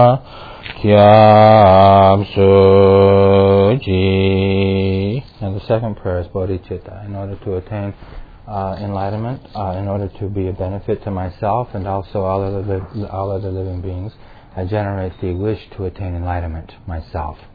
Kyab Suji. And the second prayer is bodhicitta, in order to attain enlightenment, in order to be a benefit to myself and also all other living beings. I generate the wish to attain enlightenment myself.